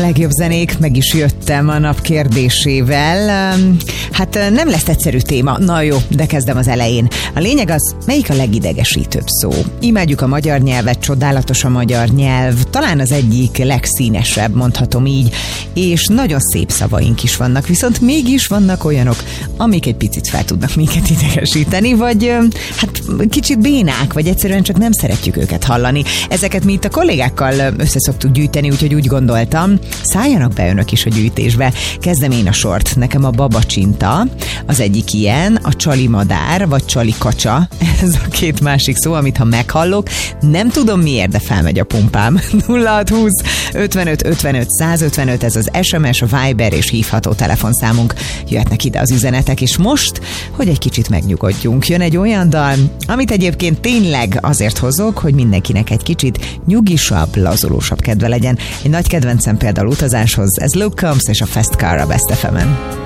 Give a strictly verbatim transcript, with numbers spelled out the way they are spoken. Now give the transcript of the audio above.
Legjobb zenék, meg is jöttem a nap kérdésével. Hát nem lesz egyszerű téma, na jó, de kezdem az elején. A lényeg az, melyik a legidegesítőbb szó? Imádjuk a magyar nyelvet, csodálatos a magyar nyelv, talán az egyik legszínesebb, mondhatom így, és nagyon szép szavaink is vannak, viszont mégis vannak olyanok, amik egy picit fel tudnak minket idegesíteni, vagy hát kicsit bénák, vagy egyszerűen csak nem szeretjük őket hallani. Ezeket mi itt a kollégákkal összeszoktuk gyűjteni, úgyhogy úgy gondoltam, szálljanak be önök is a gyűjtésbe. Kezdem én a sort. Nekem a babacsinta az egyik ilyen, a csali madár, vagy csali kacsa. Ez a két másik szó, amit ha meghallok, nem tudom miért, de felmegy a pumpám. nulla hat húsz ötvenöt ötvenöt százötvenöt, ez az es em es, a Viber és hívható telefonszámunk. Jöhetnek ide az üzenetek, és most, hogy egy kicsit megnyugodjunk, jön egy olyan dal, amit egyébként tényleg azért hozok, hogy mindenkinek egy kicsit nyugisabb, lazulósabb kedve legyen. Egy nagy kedvencem például utazáshoz, ez Luke Combs és a Fast Car a Best ef emen.